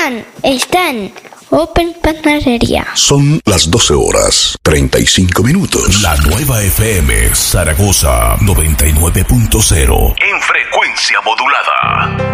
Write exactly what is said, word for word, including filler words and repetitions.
Vengan, están Open Panadería. Son las doce horas, treinta y cinco minutos. La nueva F M Zaragoza noventa y nueve punto cero. En frecuencia modulada.